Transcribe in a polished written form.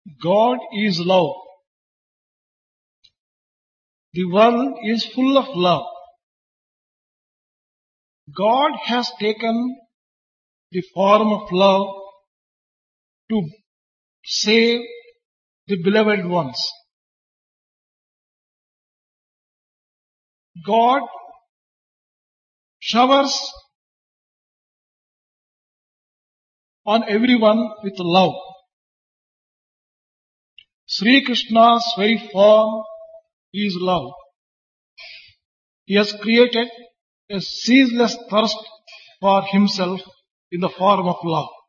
God is love. The world is full of love. God has taken the form of love to save the beloved ones. God showers on everyone with love. Sri Krishna's very form is love. He has created a ceaseless thirst for himself in the form of love.